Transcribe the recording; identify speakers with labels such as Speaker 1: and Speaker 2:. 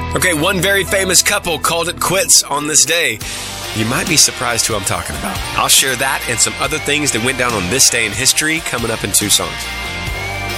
Speaker 1: Okay, one very famous couple called it quits on this day. You might be surprised who I'm talking about. I'll share that and some other things that went down on this day in history coming up in 2 songs.